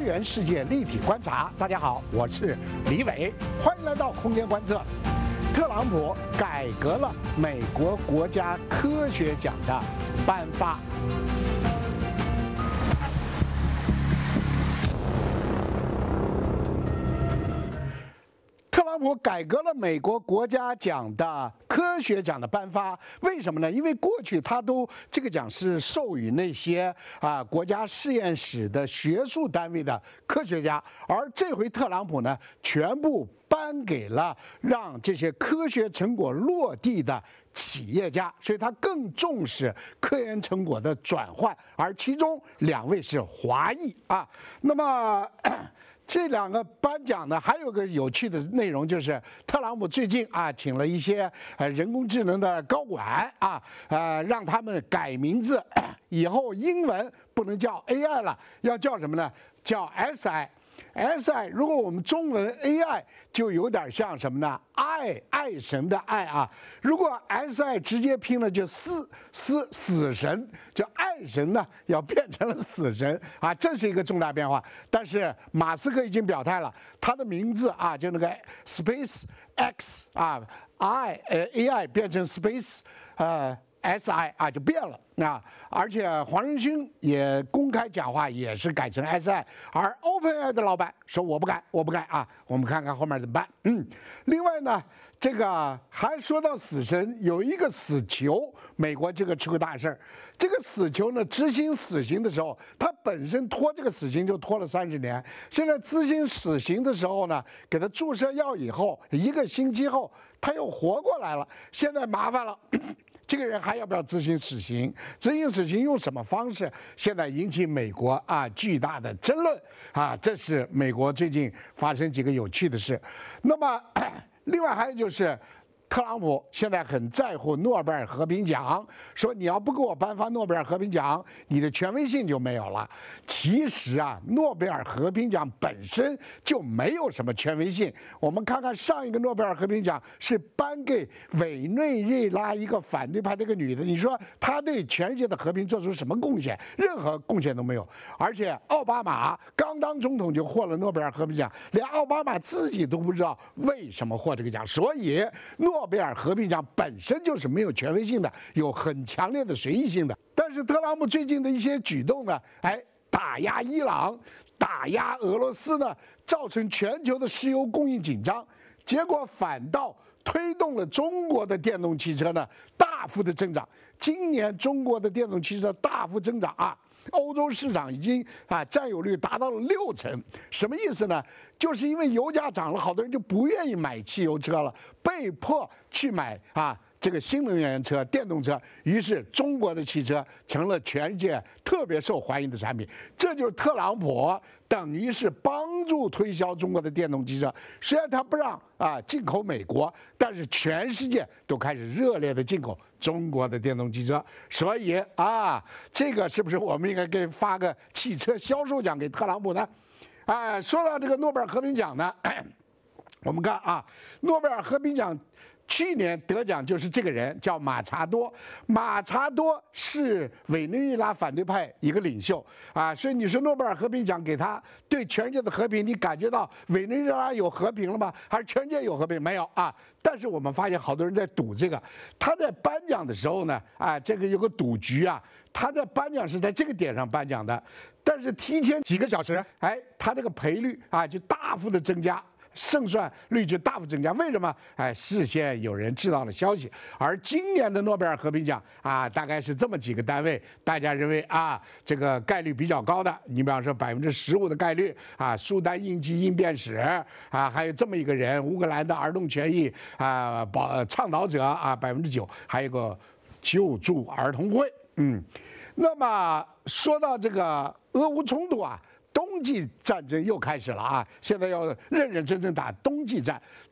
元世界立体观察。大家好，我是李伟，欢迎来到空间观测。特朗普改革了美国国家科学奖的颁发。特朗普改革了美国国家奖的科学奖的颁发，为什么呢？因为过去他都这个奖是授予那些国家实验室的学术单位的科学家，而这回特朗普呢，全部颁给了让这些科学成果落地的企业家，所以他更重视科研成果的转换，而其中2位是华裔啊。那么这2个颁奖呢，还有个有趣的内容，就是特朗普最近请了一些人工智能的高管让他们改名字，以后英文不能叫 AI 了，要叫什么呢？叫 SI。SI 如果我们中文 AI 就有点像什么呢？爱神的爱啊。如果 SI 直接拼了就死神，就爱神呢要变成了死神啊，这是一个重大变化。但是马斯克已经表态了，他的名字就那个 Space X AI 变成 Space SI 就变了而且黄仁勋也公开讲话，也是改成 SI， 而 OpenAI 的老板说我不改我们看看后面怎么办。另外呢，这个还说到死神，有一个死囚，美国这个出个大事儿。这个死囚呢，执行死刑的时候，他本身拖这个死刑就拖了30年，现在执行死刑的时候呢，给他注射药以后，1个星期后他又活过来了，现在麻烦了。这个人还要不要执行死刑？执行死刑用什么方式？现在引起美国巨大的争论这是美国最近发生几个有趣的事。那么，另外还有就是，特朗普现在很在乎诺贝尔和平奖，说你要不给我颁发诺贝尔和平奖，你的权威性就没有了。其实诺贝尔和平奖本身就没有什么权威性。我们看看上一个诺贝尔和平奖是颁给委内瑞拉一个反对派的一个女的，你说她对全世界的和平做出什么贡献？任何贡献都没有。而且奥巴马刚当总统就获了诺贝尔和平奖，连奥巴马自己都不知道为什么获这个奖。所以诺贝尔和平奖本身就是没有权威性的，有很强烈的随意性的。但是特朗普最近的一些举动呢，打压伊朗、打压俄罗斯呢，造成全球的石油供应紧张，结果反倒推动了中国的电动汽车呢大幅的增长。今年中国的电动汽车大幅增长欧洲市场已经占有率达到了60%，什么意思呢？就是因为油价涨了，好多人就不愿意买汽油车了，被迫去买这个新能源车、电动车，于是中国的汽车成了全世界特别受欢迎的产品。这就是特朗普等于是帮助推销中国的电动汽车。虽然他不让进口美国，但是全世界都开始热烈的进口中国的电动汽车。所以这个是不是我们应该发个汽车销售奖给特朗普呢？说到这个诺贝尔和平奖呢，我们看诺贝尔和平奖去年得奖就是这个人，叫马查多。马查多是委内瑞拉反对派一个领袖所以你说诺贝尔和平奖给他，对全世界的和平，你感觉到委内瑞拉有和平了吗？还是全世界有和平？没有但是我们发现好多人在赌这个。他在颁奖的时候呢，这个有个赌局他在颁奖是在这个点上颁奖的，但是提前几个小时，他这个赔率就大幅的增加。胜算率就大幅增加，为什么？事先有人知道了消息。而今年的诺贝尔和平奖大概是这么几个单位，大家认为这个概率比较高的，你比方说15%的概率苏丹应激因变史还有这么一个人，乌克兰的儿童权益倡导者9%，还有个救助儿童会。那么说到这个俄乌冲突冬季战争又开始了现在要认认真真打冬季战。